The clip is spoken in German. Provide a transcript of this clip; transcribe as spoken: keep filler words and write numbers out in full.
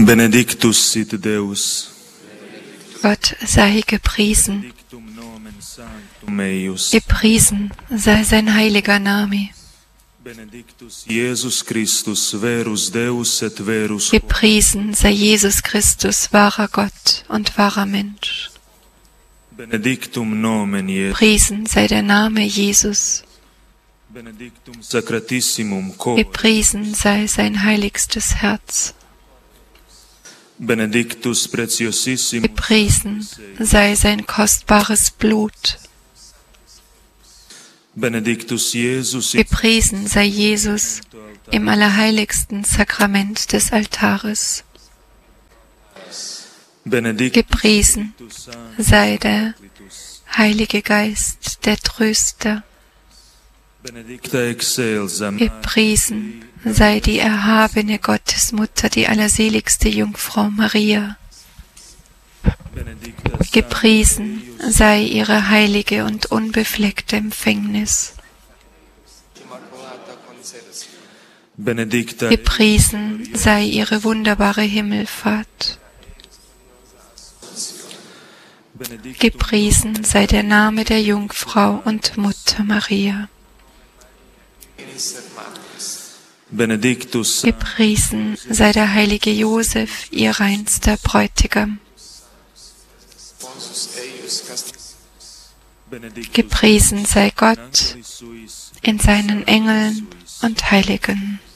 Benedictus sit Deus. Gott sei gepriesen. Benedictum nomen sanctum eius. Gepriesen sei sein heiliger Name. Benedictus Jesus Christus, verus Deus et verus. Gepriesen sei Jesus Christus, wahrer Gott und wahrer Mensch. Benedictum nomen Iesus. Gepriesen sei der Name Jesus. Benedictum sacratissimum cor. Gepriesen sei sein heiligstes Herz. Benedictus preciosissimum. Gepriesen sei sein kostbares Blut. Benedictus Jesus. Gepriesen sei Jesus im allerheiligsten Sakrament des Altares. Benedictus Gepriesen sei der Heilige Geist, der Tröster. Benedicta excelsa. Gepriesen sei die erhabene Gottesmutter, die allerseligste Jungfrau Maria. Benedicta Gepriesen sei ihre heilige und unbefleckte Empfängnis. Benedicta Gepriesen sei ihre wunderbare Himmelfahrt. Gepriesen sei der Name der Jungfrau und Mutter Maria. Benedictus Gepriesen sei der heilige Josef, ihr reinster Bräutigam. Gepriesen sei Gott in seinen Engeln und Heiligen.